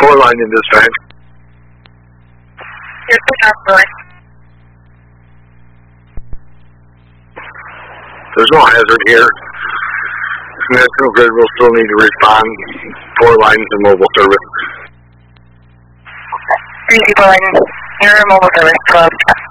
4 line in dispatch. Your job, There's no hazard here. National Grid will still need to respond. 4 lines in mobile service. 3 people in your mobile service, 12.